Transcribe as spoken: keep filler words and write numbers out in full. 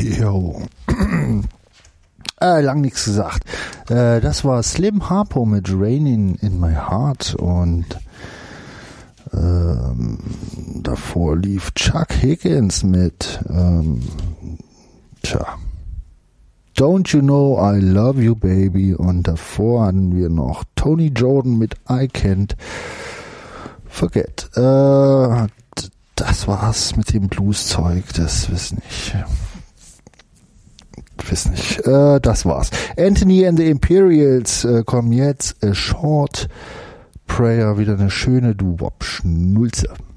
Jo. äh, lang nichts gesagt. Äh, das war Slim Harpo mit Raining in My Heart und ähm, davor lief Chuck Higgins mit ähm, tja, Don't You Know I Love You Baby und davor hatten wir noch Tony Jordan mit I Can't Forget. Äh, das war's mit dem Blues-Zeug, das wissen ich. Wissen nicht. Äh, das war's. Anthony and the Imperials äh, kommen jetzt. A Short Prayer, wieder eine schöne Doo-Wop-Schnulze.